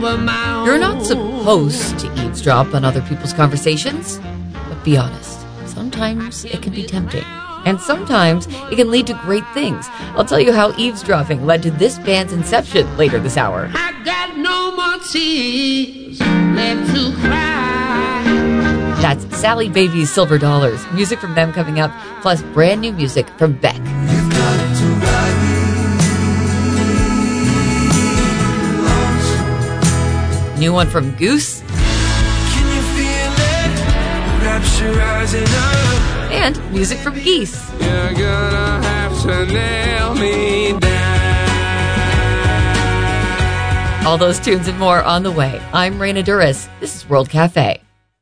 You're not supposed to eavesdrop on other people's conversations, but be honest, sometimes it can be tempting. And sometimes it can lead to great things. I'll tell you how eavesdropping led to this band's inception later this hour. I got no more tears left to cry. That's Sally Baby's Silver Dollars. Music from them coming up, plus brand new music from Beck. You've got to ride. New one from Goose. Can you feel it? Rapture rising up. And music from Geese. You're gonna have to nail me down. All those tunes and more on the way. I'm Raina Duras. This is World Cafe.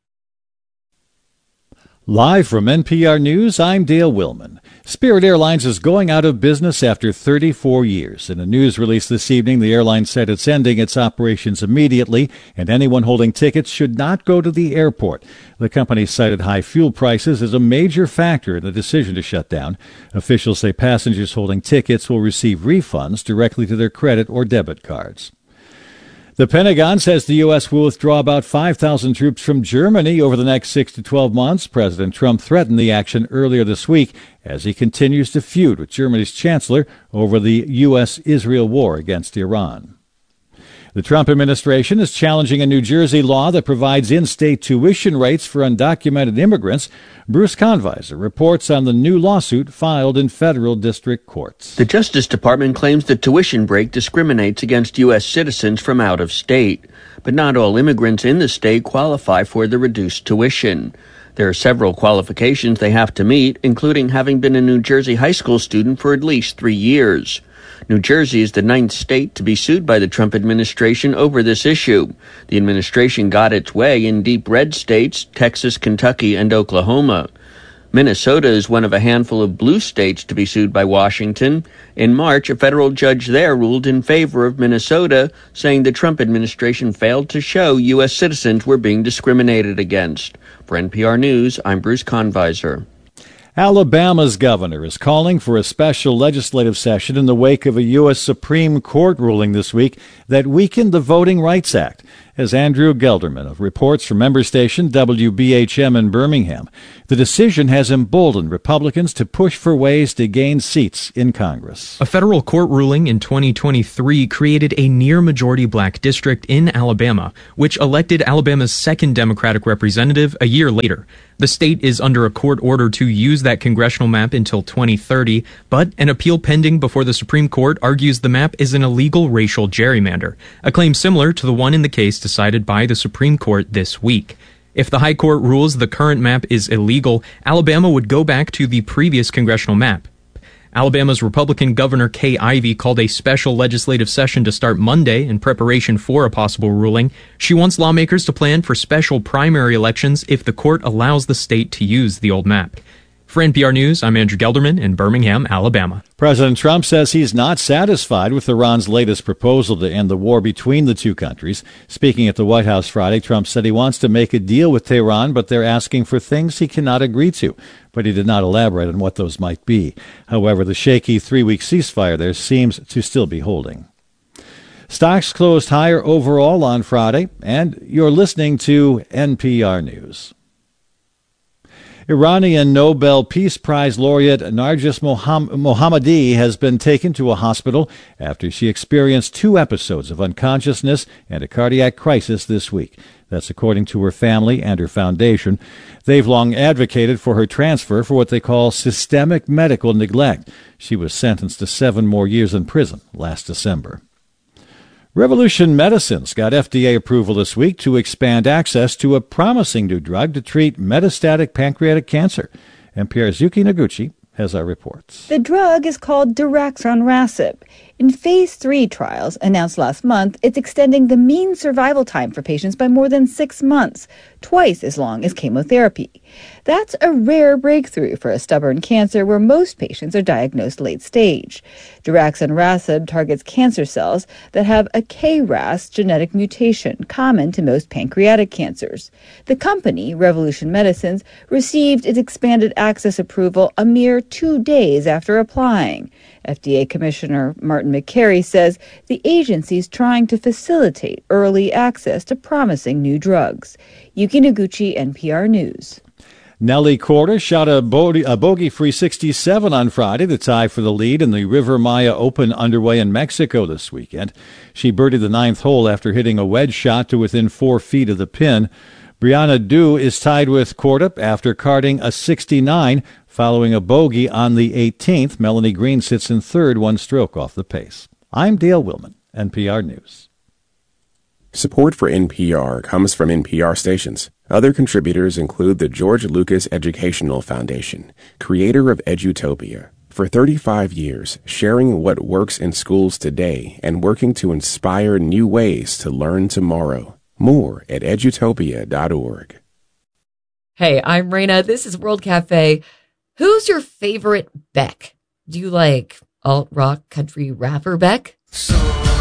Live from NPR News, I'm Dale Willman. Spirit Airlines is going out of business after 34 years. In a news release this evening, the airline said it's ending its operations immediately, and anyone holding tickets should not go to the airport. The company cited high fuel prices as a major factor in the decision to shut down. Officials say passengers holding tickets will receive refunds directly to their credit or debit cards. The Pentagon says the U.S. will withdraw about 5,000 troops from Germany over the next 6 to 12 months. President Trump threatened the action earlier this week as he continues to feud with Germany's chancellor over the U.S.-Israel war against Iran. The Trump administration is challenging a New Jersey law that provides in-state tuition rates for undocumented immigrants. Bruce Conviser reports on the new lawsuit filed in federal district courts. The Justice Department claims the tuition break discriminates against U.S. citizens from out of state, but not all immigrants in the state qualify for the reduced tuition. There are several qualifications they have to meet, including having been a New Jersey high school student for at least 3 years. New Jersey is the 9th state to be sued by the Trump administration over this issue. The administration got its way in deep red states, Texas, Kentucky, and Oklahoma. Minnesota is one of a handful of blue states to be sued by Washington. In March, a federal judge there ruled in favor of Minnesota, saying the Trump administration failed to show U.S. citizens were being discriminated against. For NPR News, I'm Bruce Conviser. Alabama's governor is calling for a special legislative session in the wake of a U.S. Supreme Court ruling this week that weakened the Voting Rights Act. As Andrew Gelderman of reports from member station WBHM in Birmingham, the decision has emboldened Republicans to push for ways to gain seats in Congress. A federal court ruling in 2023 created a near-majority black district in Alabama, which elected Alabama's second Democratic representative a year later. The state is under a court order to use that congressional map until 2030, but an appeal pending before the Supreme Court argues the map is an illegal racial gerrymander, a claim similar to the one in the case decided by the Supreme Court this week. If the High Court rules the current map is illegal, Alabama would go back to the previous congressional map. Alabama's Republican Governor Kay Ivey called a special legislative session to start Monday in preparation for a possible ruling. She wants lawmakers to plan for special primary elections if the court allows the state to use the old map. For NPR News, I'm Andrew Gelderman in Birmingham, Alabama. President Trump says he's not satisfied with Iran's latest proposal to end the war between the two countries. Speaking at the White House Friday, Trump said he wants to make a deal with Tehran, but they're asking for things he cannot agree to. But he did not elaborate on what those might be. However, the shaky 3-week ceasefire there seems to still be holding. Stocks closed higher overall on Friday, and you're listening to NPR News. Iranian Nobel Peace Prize laureate Narges Mohammadi has been taken to a hospital after she experienced 2 episodes of unconsciousness and a cardiac crisis this week. That's according to her family and her foundation. They've long advocated for her transfer for what they call systemic medical neglect. She was sentenced to 7 more years in prison last December. Revolution Medicines got FDA approval this week to expand access to a promising new drug to treat metastatic pancreatic cancer. NPR's Yuki Noguchi has our reports. The drug is called daraxonrasib. In Phase 3 trials announced last month, it's extending the mean survival time for patients by more than 6 months, twice as long as chemotherapy. That's a rare breakthrough for a stubborn cancer where most patients are diagnosed late stage. Daraxonrasib targets cancer cells that have a KRAS genetic mutation common to most pancreatic cancers. The company, Revolution Medicines, received its expanded access approval a mere 2 days after applying. FDA Commissioner Martin McCary says the agency is trying to facilitate early access to promising new drugs. Yuki Noguchi, NPR News. Nelly Korda shot a bogey-free 67 on Friday, the tie for the lead in the River Maya Open underway in Mexico this weekend. She birdied the ninth hole after hitting a wedge shot to within 4 feet of the pin. Brianna Du is tied with Korda after carding a 69 following a bogey on the 18th. Melanie Green sits in third, 1 stroke off the pace. I'm Dale Willman, NPR News. Support for NPR comes from NPR stations. Other contributors include the George Lucas Educational Foundation, creator of Edutopia. For 35 years, sharing what works in schools today and working to inspire new ways to learn tomorrow. More at edutopia.org. Hey, I'm Raina. This is World Cafe. Who's your favorite Beck? Do you like alt-rock country rapper Beck?